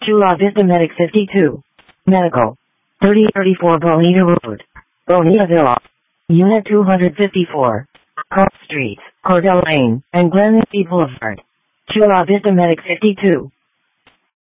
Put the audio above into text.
Chula Vista Medic 52. Medical. 3034 Bonita Road. Bonita Villa. Unit 254. Cross Street, Cordell Lane, and Glen East Boulevard. Chula Vista Medic 52.